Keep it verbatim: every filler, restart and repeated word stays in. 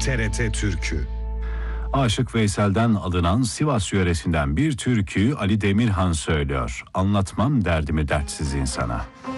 T R T Türkü. Aşık Veysel'den alınan Sivas yöresinden bir türküyü Ali Demirhan söylüyor. Anlatmam derdimi dertsiz insana.